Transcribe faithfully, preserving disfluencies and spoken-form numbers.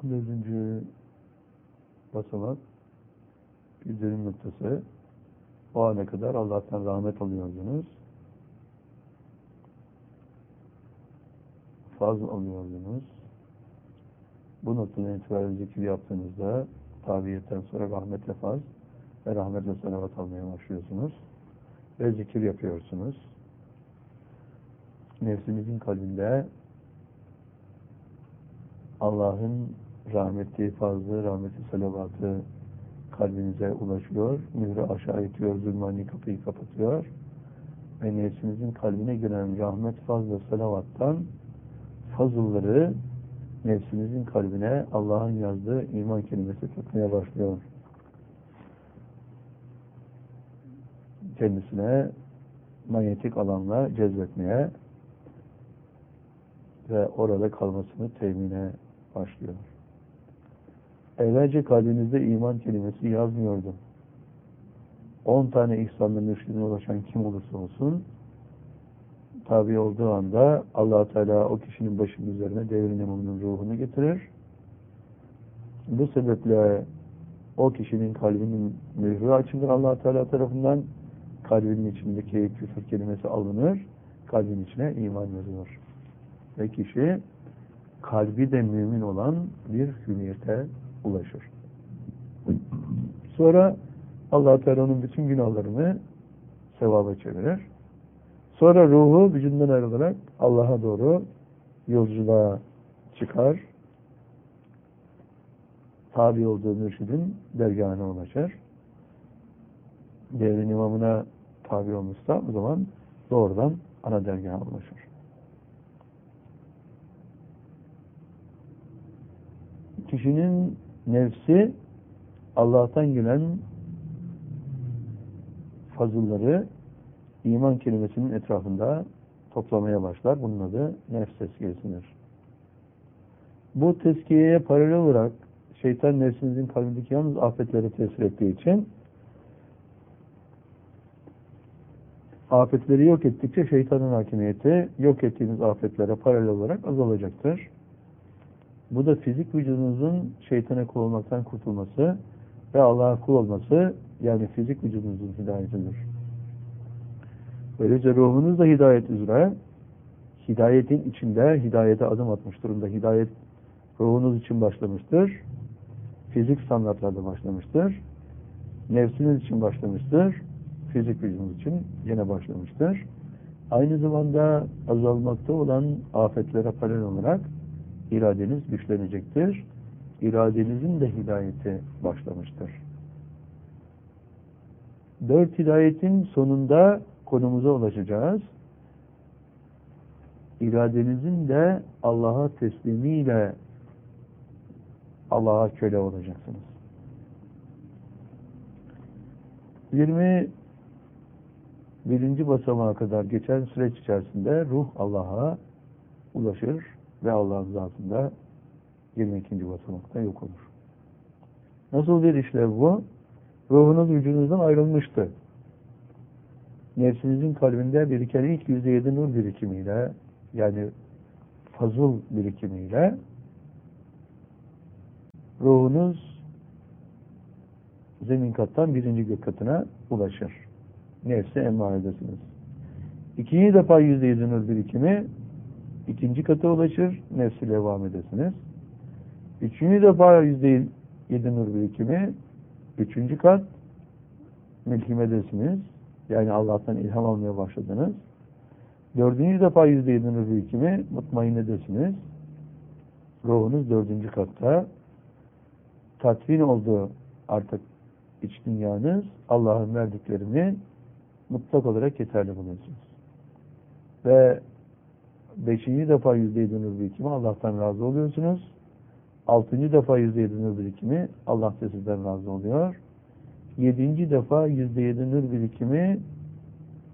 Dördüncü basamak, bir dönüm noktası. O ana kadar Allah'tan rahmet alıyordunuz. Fazl alıyordunuz. Bu noktadan itibaren zikir yaptığınızda tabiyetten sonra rahmetle faz ve rahmetle salavat almaya başlıyorsunuz. Ve zikir yapıyorsunuz. Nefsinizin kalbinde Allah'ın rahmeti, fazlı, rahmeti, salavatı kalbinize ulaşıyor. Mührü aşağı itiyor, zulmani kapıyı kapatıyor. Ve nefsinizin kalbine giren rahmet, fazla, salavattan fazılları nefsinizin kalbine Allah'ın yazdığı iman kelimesi tutmaya başlıyor. Kendisine manyetik alanla cezbetmeye ve orada kalmasını temine başlıyor. Evvelce kalbinizde iman kelimesi yazmıyordu. On tane ihsanlı mürşidine ulaşan kim olursa olsun tabi olduğu anda Allah Teala o kişinin başının üzerine devrin imamının ruhunu getirir. Bu sebeple o kişinin kalbinin mührü açılır Allah Teala tarafından. Kalbinin içindeki küfür kelimesi alınır. Kalbin içine iman yazılır. Ve kişi kalbi de mümin olan bir hüviyete ulaşır. Sonra Allah Teala onun bütün günahlarını sevaba çevirir. Sonra ruhu vücudundan ayrılarak Allah'a doğru yolculuğa çıkar. Tabi olduğu mürşidin dergahına ulaşır. Devrin imamına tabi olmuşsa o zaman doğrudan ana dergaha ulaşır. Kişinin nefsi Allah'tan gelen fazılları iman kelimesinin etrafında toplamaya başlar. Bunun adı nefs tezkiyesidir. Bu tezkiyeye paralel olarak şeytan nefsinizin kalbindeki yalnız afetleri tesir ettiği için afetleri yok ettikçe şeytanın hakimiyeti yok ettiğiniz afetlere paralel olarak azalacaktır. Bu da fizik vücudunuzun şeytana kul olmaktan kurtulması ve Allah'a kul olması, yani fizik vücudunuzun hidayetidir. Böylece ruhunuz da hidayet üzere, hidayetin içinde hidayete adım atmış durumda. Hidayet ruhunuz için başlamıştır. Fizik standartlarda başlamıştır. Nefsiniz için başlamıştır. Fizik vücudunuz için yine başlamıştır. Aynı zamanda azalmakta olan afetlere paralel olarak iradeniz güçlenecektir. İradenizin de hidayeti başlamıştır. Dört hidayetin sonunda konumuza ulaşacağız. İradenizin de Allah'a teslimiyle Allah'a köle olacaksınız. yirmi birinci basamağa kadar geçen süreç içerisinde ruh Allah'a ulaşır ve Allah'ın zatında yirmi ikinci basamakta yok olur. Nasıl bir işlev bu? Ruhunuz vücudunuzdan ayrılmıştı. Nefsinizin kalbinde biriken ilk yüzde yedi nur birikimiyle, yani fazıl birikimiyle ruhunuz zemin kattan birinci gök katına ulaşır. Nefsi emmaredesiniz. İkinci defa yüzde yedi nur birikimi ikinci kata ulaşır. Nefsi devam edesiniz. Üçüncü defa yüzde yedi nur birikimi üçüncü kat mülhimedesiniz. Yani Allah'tan ilham almaya başladınız. Dördüncü defa yüzde yedi nur birikimi mutmainnedesiniz. Ruhunuz dördüncü katta. Tatmin oldu artık iç dünyanız. Allah'ın verdiklerini mutlak olarak yeterli buluyorsunuz. Ve beşinci defa yüzde yedi nur birikimi Allah'tan razı oluyorsunuz. Altıncı defa yüzde yedi nur birikimi Allah da sizden razı oluyor. Yedinci defa yüzde yedi nur birikimi